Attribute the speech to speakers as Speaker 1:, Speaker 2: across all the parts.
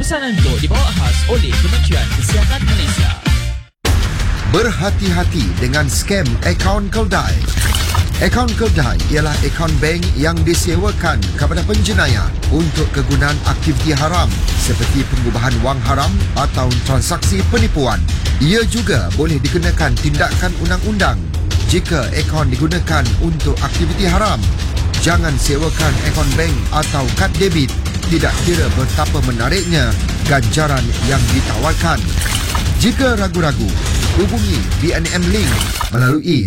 Speaker 1: Pesanan Go dibawa khas oleh Kementerian Kesihatan Malaysia.
Speaker 2: Berhati-hati dengan skam akaun Keldai. Akaun Keldai ialah akaun bank yang disewakan kepada penjenayah untuk kegunaan aktiviti haram seperti pengubahan wang haram atau transaksi penipuan. Ia juga boleh dikenakan tindakan undang-undang jika akaun digunakan untuk aktiviti haram. Jangan sewakan akaun bank atau kad debit, tidak kira betapa menariknya ganjaran yang ditawarkan. Jika ragu-ragu, hubungi BNM Link melalui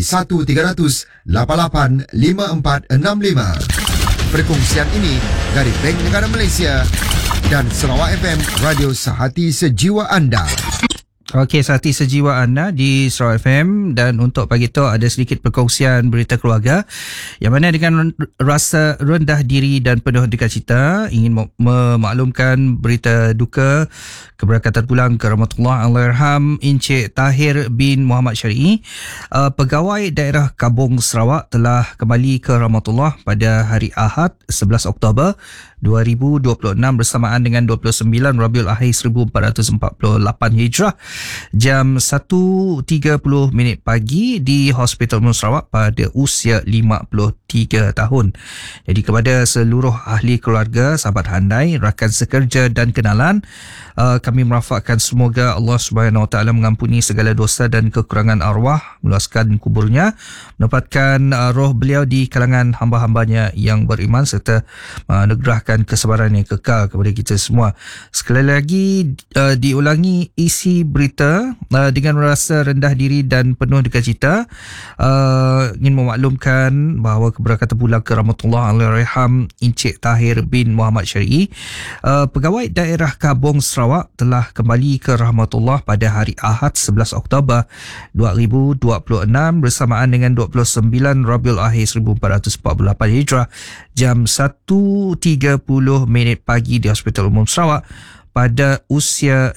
Speaker 2: 1300 885465. Perkongsian ini dari Bank Negara Malaysia dan Sarawak FM, radio sehati sejiwa anda.
Speaker 3: Okey, sehati sejiwa anda di Sarawak FM, dan untuk pagi itu ada sedikit perkongsian berita keluarga yang mana dengan rasa rendah diri dan penuh duka cita ingin memaklumkan berita duka keberangkatan pulang ke rahmatullah Allahyarham Encik Tahir bin Muhammad Syari'i, pegawai daerah Kabong Sarawak, telah kembali ke rahmatullah pada hari Ahad 11 Oktober 2026 bersamaan dengan 29 Rabiul Akhir 1448 Hijrah jam 1.30 pagi di Hospital Umum Sarawak pada usia 53 tahun. Jadi kepada seluruh ahli keluarga, sahabat handai, rakan sekerja dan kenalan, kami merafakkan semoga Allah Subhanahu Wa Taala mengampuni segala dosa dan kekurangan arwah, meluaskan kuburnya, menempatkan roh beliau di kalangan hamba-hambanya yang beriman serta menegerahkan kesabaran yang kekal kepada kita semua. Sekali lagi diulangi isi berita dengan rasa rendah diri dan penuh duka cita, ingin memaklumkan bahawa keberangkatan pulang ke rahmatullah Allahyarham Encik Tahir bin Muhammad Syari'i, pegawai daerah Kabong Sarawak, telah kembali ke rahmatullah pada hari Ahad 11 Oktober 2026 bersamaan dengan 29 Rabiul Akhir 1448 Hijrah jam 1.30 pagi di Hospital Umum Sarawak pada usia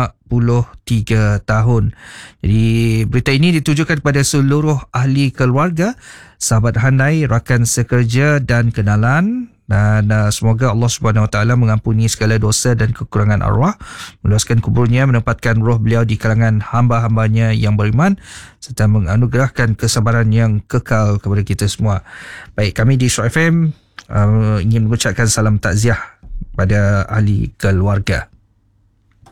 Speaker 3: 53 tahun. Jadi berita ini ditujukan kepada seluruh ahli keluarga, sahabat handai, rakan sekerja dan kenalan, dan semoga Allah Subhanahu Wa Taala mengampuni segala dosa dan kekurangan arwah, meluaskan kuburnya, menempatkan roh beliau di kalangan hamba-hambanya yang beriman serta menganugerahkan kesabaran yang kekal kepada kita semua. Baik, kami di Show FM ingin mengucapkan salam takziah pada ahli keluarga.